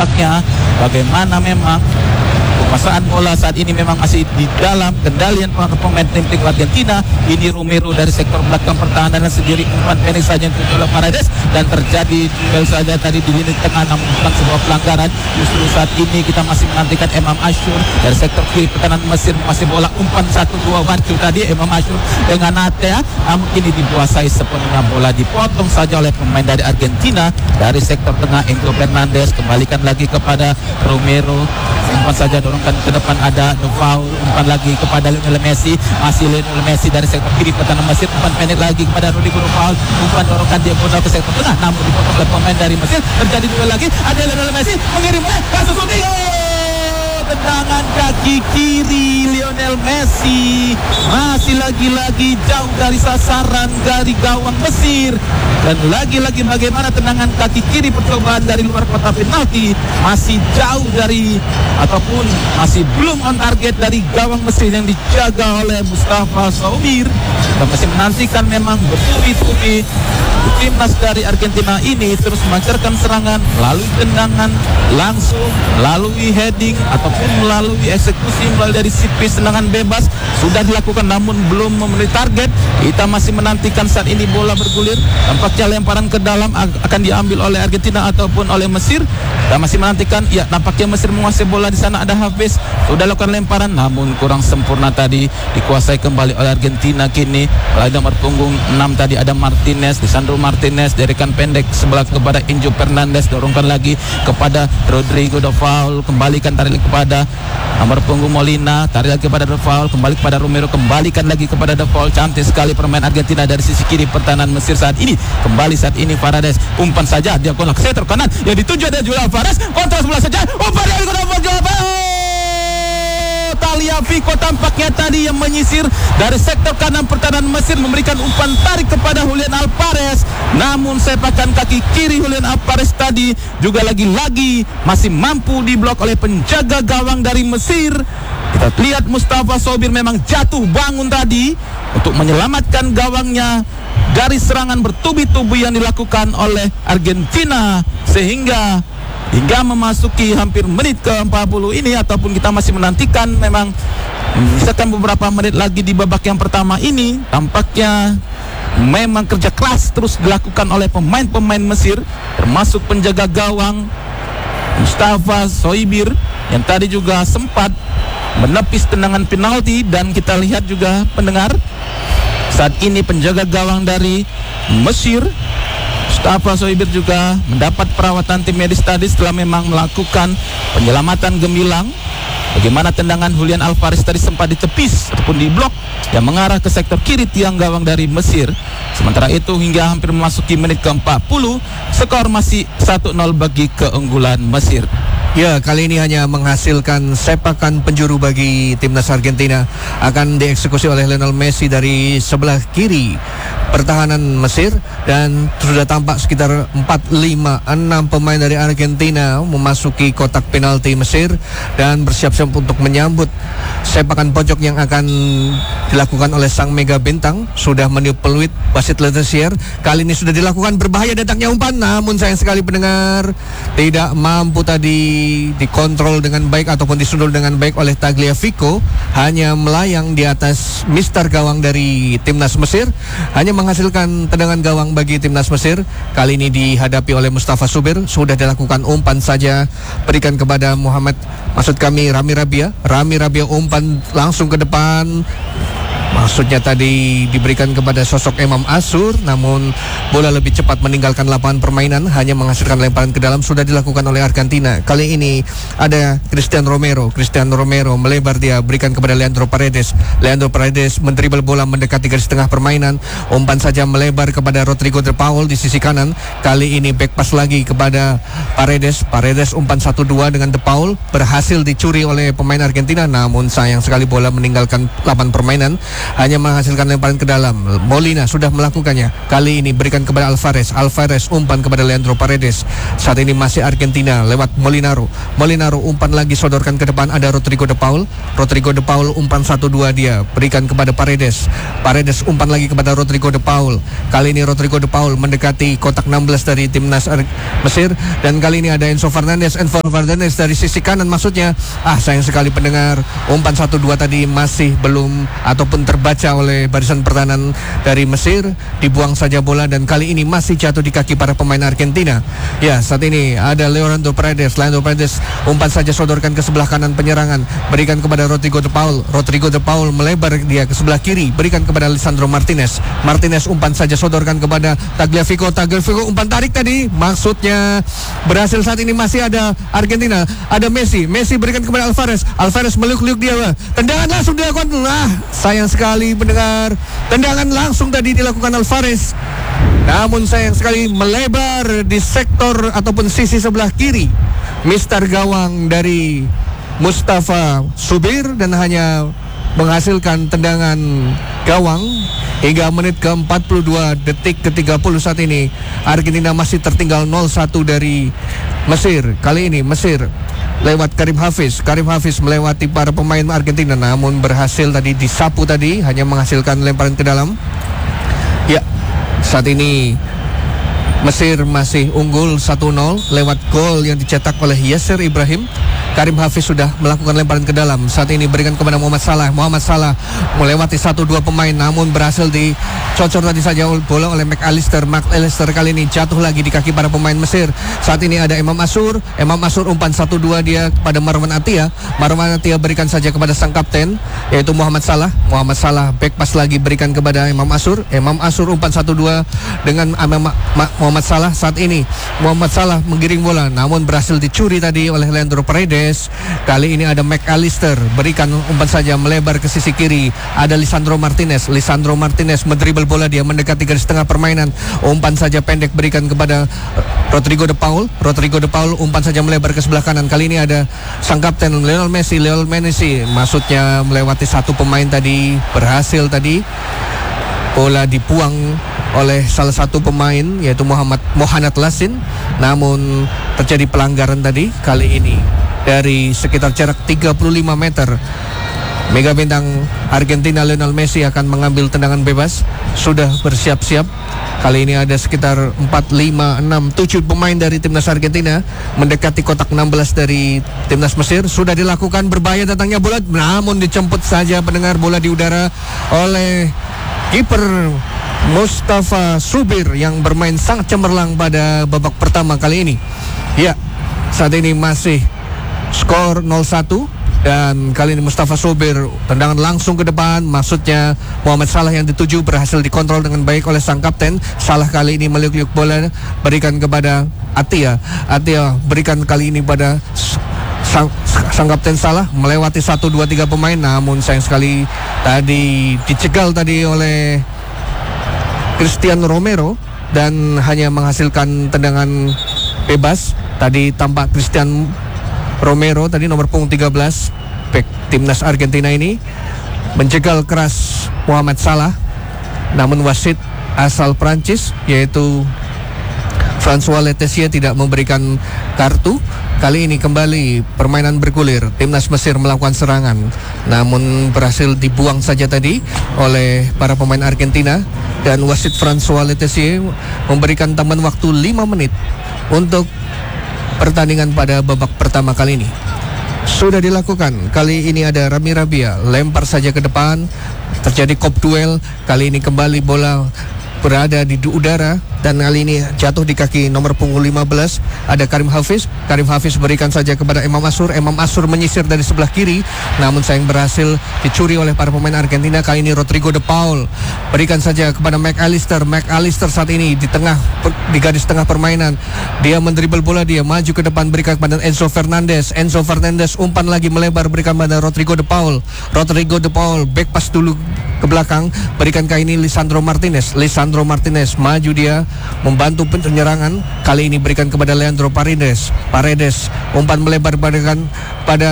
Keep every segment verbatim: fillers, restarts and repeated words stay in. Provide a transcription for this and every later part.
tampaknya bagaimana memang penguasaan bola saat ini memang masih di dalam kendalian pemain tim tim Argentina. Ini Romero dari sektor belakang pertahanan sendiri, umpan pendek saja untuk bola Paredes, dan terjadi duel saja tadi di lini tengah namun bukan sebuah pelanggaran. Justru saat ini kita masih menantikan Imam Ashur dari sektor kiri pertahanan Mesir, masih bola umpan satu dua wancu tadi Imam Ashur dengan Atea, namun ini dikuasai sepenuhnya, bola dipotong saja oleh pemain dari Argentina dari sektor tengah Enzo Fernandez. Kembalikan lagi kepada Romero, umpan saja dorongkan ke depan, ada De Paul, umpan lagi kepada Lionel Messi, masih Lionel Messi dari sektor kiri pertahanan Mesir, umpan pendek lagi kepada Rodrigo De Paul, umpan dorongkan dia ke sektor tengah namun dipotong oleh pemain dari Mesir. Terjadi duel lagi, ada Lionel Messi mengirim kasus shooting, tendangan kaki kiri Lionel Messi masih lagi-lagi jauh dari sasaran dari gawang Mesir, dan lagi-lagi bagaimana tendangan kaki kiri percobaan dari luar kotak penalti masih jauh dari ataupun masih belum on target dari gawang Mesir yang dijaga oleh Mustafa Soubir. Kita masih menantikan memang bertubi-tubi timnas dari Argentina ini terus melancarkan serangan melalui tendangan langsung, melalui heading ataupun melalui eksekusi melalui dari sipis tendangan bebas sudah dilakukan namun belum memenuhi target. Kita masih menantikan saat ini bola bergulir, tampaknya lemparan ke dalam akan diambil oleh Argentina ataupun oleh Mesir. Kita masih menantikan, ya nampaknya Mesir menguasai bola di sana, ada Hafiz sudah lakukan lemparan namun kurang sempurna tadi, dikuasai kembali oleh Argentina. Kini melalui nomor punggung enam tadi ada Martinez, Lisandro Martinez, derikan pendek sebelah kepada Enzo Fernandez, dorongkan lagi kepada Rodrigo De Paul, kembalikan tarik kepada nomor punggung Molina, tarik lagi kepada De Paul, kembali kepada Romero, kembalikan lagi kepada De Paul. Cantik sekali permain Argentina dari sisi kiri pertahanan Mesir saat ini. Kembali saat ini Paredes, umpan saja dia kontak ke sektor kanan yang dituju ada Julian Alvarez, kontra sebelah saja, umpan dari kota Tagliafico tampaknya tadi yang menyisir dari sektor kanan pertahanan Mesir, memberikan umpan tarik kepada Julian Alvarez, namun sepakan kaki kiri Julian Alvarez tadi juga lagi-lagi masih mampu diblok oleh penjaga gawang dari Mesir. Kita lihat Mustafa Soubir memang jatuh bangun tadi untuk menyelamatkan gawangnya dari serangan bertubi-tubi yang dilakukan oleh Argentina, sehingga hingga memasuki hampir menit ke empat puluh ini ataupun kita masih menantikan memang misalkan beberapa menit lagi di babak yang pertama ini, tampaknya memang kerja keras terus dilakukan oleh pemain-pemain Mesir, termasuk penjaga gawang Mustafa Soubir yang tadi juga sempat menepis tendangan penalti. Dan kita lihat juga pendengar, saat ini penjaga gawang dari Mesir Mustafa Soubir juga mendapat perawatan tim medis tadi setelah memang melakukan penyelamatan gemilang. Bagaimana tendangan Julian Alvarez tadi sempat ditepis ataupun diblok yang mengarah ke sektor kiri tiang gawang dari Mesir. Sementara itu hingga hampir memasuki menit ke empat puluh, skor masih satu nol bagi keunggulan Mesir. Ya, kali ini hanya menghasilkan sepakan penjuru bagi timnas Argentina, akan dieksekusi oleh Lionel Messi dari sebelah kiri pertahanan Mesir, dan sudah tampak sekitar empat, lima, enam pemain dari Argentina memasuki kotak penalti Mesir dan bersiap-siap untuk menyambut sepakan pojok yang akan dilakukan oleh sang mega bintang. Sudah meniup peluit wasit Letessier. Kali ini sudah dilakukan, berbahaya datangnya umpan, namun sayang sekali pendengar tidak mampu tadi dikontrol dengan baik ataupun disundul dengan baik oleh Tagliafico, hanya melayang di atas mister gawang dari timnas Mesir, hanya menghasilkan tendangan gawang bagi timnas Mesir. Kali ini dihadapi oleh Mustafa Soubir, sudah dilakukan umpan saja, berikan kepada Muhammad, maksud kami Rami Rabia. Rami Rabia umpan langsung ke depan, maksudnya tadi diberikan kepada sosok Imam Ashur, namun bola lebih cepat meninggalkan lapangan permainan, hanya menghasilkan lemparan ke dalam. Sudah dilakukan oleh Argentina. Kali ini ada Cristian Romero. Cristian Romero melebar, dia berikan kepada Leandro Paredes. Leandro Paredes mendribel bola mendekati garis tengah permainan, umpan saja melebar kepada Rodrigo De Paul di sisi kanan. Kali ini back pass lagi kepada Paredes. Paredes umpan satu dua dengan De Paul, berhasil dicuri oleh pemain Argentina, namun sayang sekali bola meninggalkan lapangan permainan. hanya menghasilkan lemparan ke dalam. Molina sudah melakukannya. Kali ini berikan kepada Alvarez. Alvarez umpan kepada Leandro Paredes. Saat ini masih Argentina lewat Molinaro. Molinaro umpan lagi sodorkan ke depan, ada Rodrigo de Paul. Rodrigo de Paul umpan satu dua dia berikan kepada Paredes. Paredes umpan lagi kepada Rodrigo de Paul. Kali ini Rodrigo de Paul mendekati kotak enam belas dari timnas Mesir, dan kali ini ada Enzo Fernandez. Enzo Fernandez dari sisi kanan maksudnya. Ah, sayang sekali pendengar, umpan satu dua tadi masih belum ataupun terbaca oleh barisan pertahanan dari Mesir. Dibuang saja bola dan kali ini masih jatuh di kaki para pemain Argentina. Ya, saat ini ada Leandro Paredes. Leandro Paredes umpan saja sodorkan ke sebelah kanan penyerangan, berikan kepada Rodrigo de Paul. Rodrigo de Paul melebar dia ke sebelah kiri, berikan kepada Lisandro Martinez. Martinez umpan saja sodorkan kepada Tagliafico. Tagliafico umpan tarik tadi, maksudnya berhasil. Saat ini masih ada Argentina, ada Messi. Messi berikan kepada Alvarez. Alvarez meliuk-liuk dia. Tendangan langsung dilakukan. Nah, sayang sekali pendengar, tendangan langsung tadi dilakukan Alvarez. Namun sayang sekali melebar di sektor ataupun sisi sebelah kiri Mister gawang dari Mustafa Subir, dan hanya menghasilkan tendangan gawang. Hingga menit ke empat puluh dua detik ke tiga puluh saat ini Argentina masih tertinggal nol satu dari Mesir. Kali ini Mesir lewat Karim Hafiz. Karim Hafiz melewati para pemain Argentina, namun berhasil tadi disapu tadi, hanya menghasilkan lemparan ke dalam. Ya, saat ini Mesir masih unggul satu nol lewat gol yang dicetak oleh Yasser Ibrahim. Karim Hafiz sudah melakukan lemparan ke dalam. Saat ini berikan kepada Muhammad Salah. Muhammad Salah melewati satu dua pemain, namun berhasil dicocor tadi saja bola oleh McAllister. McAllister kali ini jatuh lagi di kaki para pemain Mesir. Saat ini ada Imam Asur. Imam Asur umpan satu dua dia kepada Marwan Atiyah. Marwan Atiyah berikan saja kepada sang kapten, yaitu Muhammad Salah. Muhammad Salah back pass lagi berikan kepada Imam Asur. Imam Asur umpan satu dua dengan Muhammad Salah. Saat ini Muhammad Salah menggiring bola, namun berhasil dicuri tadi oleh Leandro Paredes. Kali ini ada McAllister, berikan umpan saja melebar ke sisi kiri, ada Lisandro Martinez. Lisandro Martinez mendribble bola, dia mendekati garis tengah permainan, umpan saja pendek berikan kepada Rodrigo de Paul. Rodrigo de Paul umpan saja melebar ke sebelah kanan. Kali ini ada sang kapten Lionel Messi. Lionel Messi maksudnya melewati satu pemain tadi, berhasil tadi bola dibuang oleh salah satu pemain, yaitu Muhammad Mohanad Lasin, namun terjadi pelanggaran tadi. Kali ini dari sekitar jarak tiga puluh lima meter, mega bintang Argentina Lionel Messi akan mengambil tendangan bebas. Sudah bersiap-siap. Kali ini ada sekitar empat, lima, enam, tujuh pemain dari timnas Argentina mendekati kotak enam belas dari timnas Mesir. Sudah dilakukan, berbahaya datangnya bola, namun dijemput saja pendengar bola di udara oleh kiper Mustafa Subir yang bermain sangat cemerlang pada babak pertama kali ini. Ya, saat ini masih skor nol satu, dan kali ini Mustafa Subir tendangan langsung ke depan, maksudnya Muhammad Salah yang dituju berhasil dikontrol dengan baik oleh sang kapten. Salah kali ini meliuk-liuk bola, berikan kepada Atiyah. Atiyah berikan kali ini pada sang, sang kapten Salah, melewati satu dua tiga pemain, namun sayang sekali tadi dicegal tadi oleh Cristiano Romero dan hanya menghasilkan tendangan bebas. Tadi tampak Cristiano Romero tadi nomor punggung tiga belas bek timnas Argentina ini menjegal keras Muhammad Salah, namun wasit asal Prancis yaitu François Letessier tidak memberikan kartu. Kali ini kembali permainan bergulir. Timnas Mesir melakukan serangan, namun berhasil dibuang saja tadi oleh para pemain Argentina, dan wasit François Letessier memberikan tambahan waktu lima menit untuk pertandingan pada babak pertama kali ini. Sudah dilakukan. Kali ini ada Rami Rabia, lempar saja ke depan, terjadi kop duel. Kali ini kembali bola berada di udara, dan kali ini jatuh di kaki nomor punggung lima belas, ada Karim Hafiz. Karim Hafiz berikan saja kepada Imam Asur. Imam Asur menyisir dari sebelah kiri, namun sayang berhasil dicuri oleh para pemain Argentina. Kali ini Rodrigo de Paul berikan saja kepada McAllister. McAllister saat ini di tengah, di garis tengah permainan, dia mendribel bola, dia maju ke depan, berikan kepada Enzo Fernandez. Enzo Fernandez umpan lagi melebar, berikan kepada Rodrigo de Paul. Rodrigo de Paul back pass dulu ke belakang, berikan kali ini Lisandro Martinez. Lisandro Martinez maju dia membantu penyerangan. Kali ini berikan kepada Leandro Paredes. Paredes umpan melebar berikan pada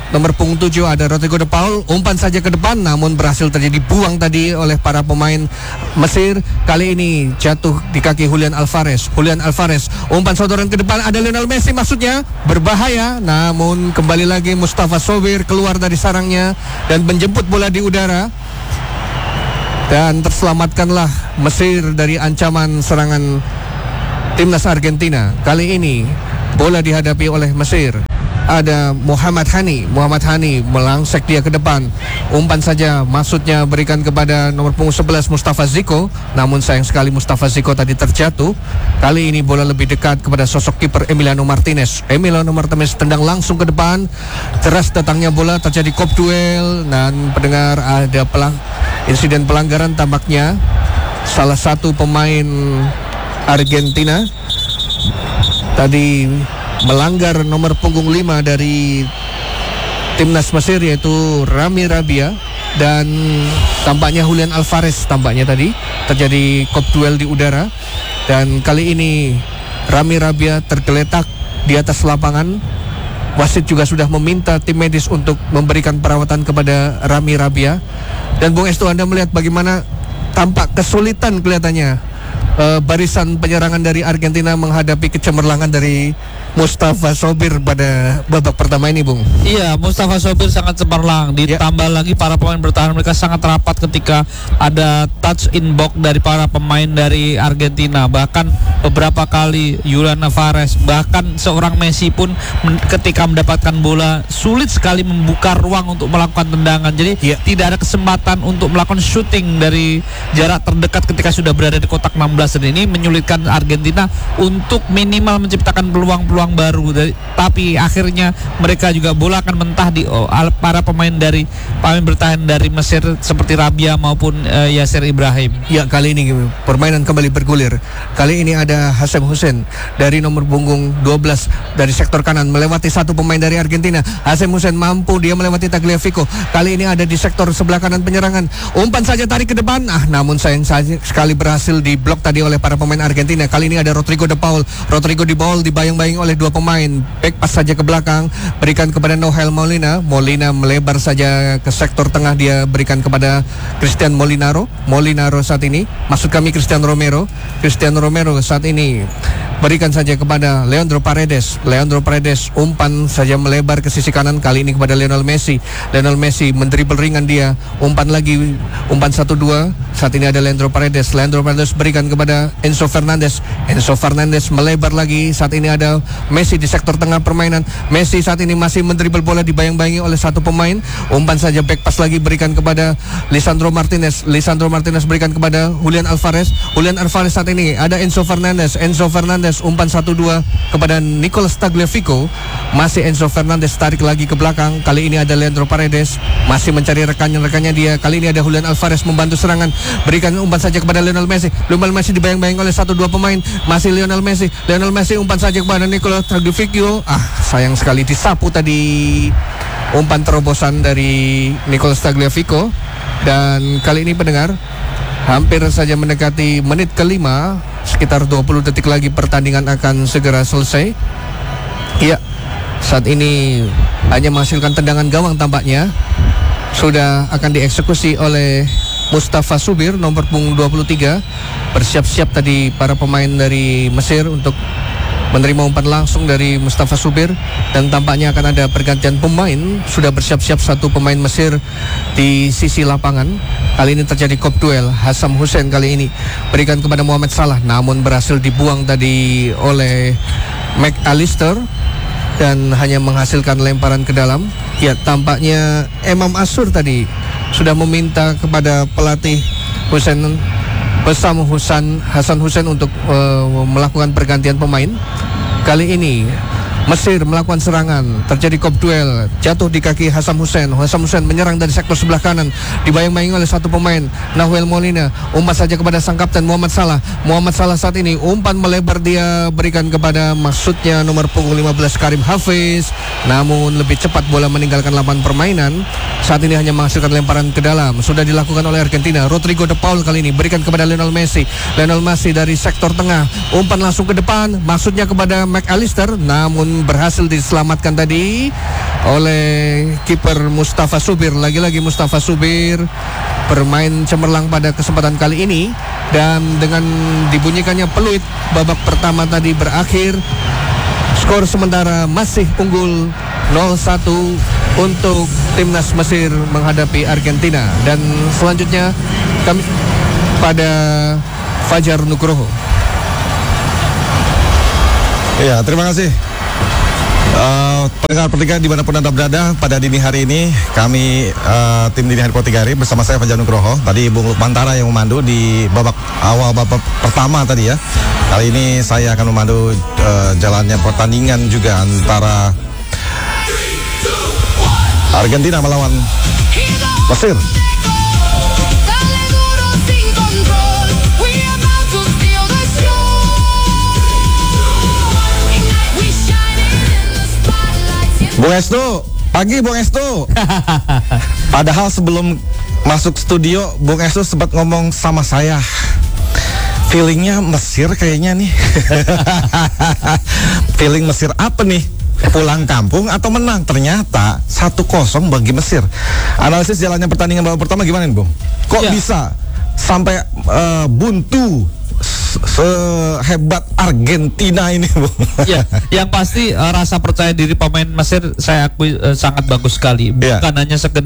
nomor punggung tujuh ada Rodrigo de Paul, umpan saja ke depan namun berhasil terjadi buang tadi oleh para pemain Mesir. Kali ini jatuh di kaki Julian Alvarez. Julian Alvarez, umpan sodoran ke depan ada Lionel Messi, maksudnya berbahaya, namun kembali lagi Mustafa Sobir keluar dari sarangnya dan menjemput bola di udara. Dan terselamatkanlah Mesir dari ancaman serangan timnas Argentina. Kali ini bola dihadapi oleh Mesir. Ada Muhammad Hani. Muhammad Hani melangsek dia ke depan. Umpan saja, maksudnya berikan kepada nomor punggung sebelas Mustafa Ziko. Namun sayang sekali Mustafa Ziko tadi terjatuh. Kali ini bola lebih dekat kepada sosok kiper Emiliano Martinez. Emiliano Martinez tendang langsung ke depan. Deras datangnya bola, terjadi kop duel. Dan pendengar, ada pelang insiden pelanggaran tampaknya. Salah satu pemain Argentina tadi melanggar nomor punggung lima dari timnas Mesir, yaitu Rami Rabia. Dan tampaknya Julian Alvarez tampaknya tadi terjadi kop duel di udara. Dan kali ini Rami Rabia tergeletak di atas lapangan. Wasit juga sudah meminta tim medis untuk memberikan perawatan kepada Rami Rabia. Dan Bung Estu, Anda melihat bagaimana tampak kesulitan kelihatannya uh, barisan penyerangan dari Argentina menghadapi kecemerlangan dari Mustafa Sobir pada babak pertama ini, Bung. Iya, Mustafa Sobir sangat cemerlang. Ditambah ya. lagi para pemain bertahan mereka sangat rapat ketika ada touch in box dari para pemain dari Argentina. Bahkan beberapa kali Julian Alvarez, bahkan seorang Messi pun men- ketika mendapatkan bola sulit sekali membuka ruang untuk melakukan tendangan. Jadi ya. tidak ada kesempatan untuk melakukan shooting dari jarak terdekat ketika sudah berada di kotak enam belas. Dan ini menyulitkan Argentina untuk minimal menciptakan peluang-peluang baru. Dari, tapi akhirnya mereka juga bola akan mentah di oh, para pemain dari pemain bertahan dari Mesir seperti Rabia maupun uh, Yasser Ibrahim. Ya, kali ini permainan kembali bergulir. Kali ini ada Hassem Hussein dari nomor punggung dua belas dari sektor kanan melewati satu pemain dari Argentina. Hassem Hussein mampu dia melewati Tagliafico. Kali ini ada di sektor sebelah kanan penyerangan. Umpan saja tarik ke depan. Ah, namun sayang sekali berhasil diblok tadi oleh para pemain Argentina. Kali ini ada Rodrigo de Paul. Rodrigo de Paul dibayang-bayang oleh dua pemain. Back pass saja ke belakang, berikan kepada Noel Molina. Molina melebar saja ke sektor tengah, dia berikan kepada Christian Molinaro. Molinaro saat ini, maksud kami Christian Romero. Christian Romero saat ini berikan saja kepada Leandro Paredes. Leandro Paredes umpan saja melebar ke sisi kanan, kali ini kepada Lionel Messi. Lionel Messi mendribble ringan dia, umpan lagi, umpan satu dua. Saat ini ada Leandro Paredes. Leandro Paredes berikan kepada Enzo Fernandez. Enzo Fernandez melebar lagi. Saat ini ada Messi di sektor tengah permainan. Messi saat ini masih mendribble bola, dibayang-bayangi oleh satu pemain. Umpan saja back pass lagi berikan kepada Lisandro Martinez. Lisandro Martinez berikan kepada Julian Alvarez. Julian Alvarez saat ini ada Enzo Fernandez. Enzo Fernandez umpan satu dua kepada Nicolas Tagliafico. Masih Enzo Fernandez tarik lagi ke belakang. Kali ini ada Leandro Paredes masih mencari rekannya-rekannya dia. Kali ini ada Julian Alvarez membantu serangan. Berikan umpan saja kepada Lionel Messi. Lionel Messi dibayang-bayangi oleh satu dua pemain. Masih Lionel Messi. Lionel Messi umpan saja kepada Nicolas Tagliafico. Ah, sayang sekali disapu tadi umpan terobosan dari Nicolas Tagliafico. Dan kali ini pendengar, hampir saja mendekati menit kelima, sekitar dua puluh detik lagi pertandingan akan segera selesai. Iya, saat ini hanya menghasilkan tendangan gawang tampaknya. Sudah akan dieksekusi oleh Mustafa Sobir nomor punggung dua puluh tiga. Bersiap-siap tadi para pemain dari Mesir untuk menerima umpan langsung dari Mustafa Sobir. Dan tampaknya akan ada pergantian pemain. Sudah bersiap-siap satu pemain Mesir di sisi lapangan. Kali ini terjadi kop duel. Hassem Hussein kali ini berikan kepada Mohamed Salah, namun berhasil dibuang tadi oleh McAllister dan hanya menghasilkan lemparan ke dalam. Ya, tampaknya Imam Asur tadi sudah meminta kepada pelatih Hussein Bassam Hussein Hasan Hussein untuk uh, melakukan pergantian pemain. Kali ini Mesir melakukan serangan, terjadi kop duel, jatuh di kaki Hassem Hussein. Hassem Hussein menyerang dari sektor sebelah kanan, dibayang-bayangi oleh satu pemain, Noel Molina. Umpan saja kepada sang kapten Muhammad Salah. Muhammad Salah saat ini umpan melebar, dia berikan kepada maksudnya nomor punggung lima belas Karim Hafiz. Namun lebih cepat bola meninggalkan lapangan permainan. Saat ini hanya menghasilkan lemparan ke dalam. Sudah dilakukan oleh Argentina. Rodrigo de Paul kali ini berikan kepada Lionel Messi. Lionel Messi dari sektor tengah, umpan langsung ke depan, maksudnya kepada McAllister, namun berhasil diselamatkan tadi oleh kiper Mustafa Subir. Lagi-lagi Mustafa Subir bermain cemerlang pada kesempatan kali ini, dan dengan dibunyikannya peluit babak pertama tadi berakhir, skor sementara masih unggul nol satu untuk timnas Mesir menghadapi Argentina. Dan selanjutnya kami pada Fajar Nugroho. Iya, terima kasih. Uh, pendengar-pendengar dimanapun Anda berada, pada dini hari ini kami uh, tim dini hari Pro tiga hari bersama saya Fajar Nugroho. Tadi Bung Lukmantara yang memandu di babak awal babak pertama tadi ya. Kali ini saya akan memandu uh, jalannya pertandingan juga antara Argentina melawan Mesir. Bung Estu, pagi Bung Estu. Padahal sebelum masuk studio, Bung Estu sempat ngomong sama saya, feelingnya Mesir kayaknya nih. Feeling Mesir apa nih? Pulang kampung atau menang? Ternyata satu kosong bagi Mesir. Analisis jalannya pertandingan babak pertama gimana nih Bung? Kok ya bisa sampai uh, buntu sehebat Argentina ini, Bu? Ya, yang pasti uh, rasa percaya diri pemain Mesir saya akui uh, sangat bagus sekali. Bukan yeah. hanya sekedar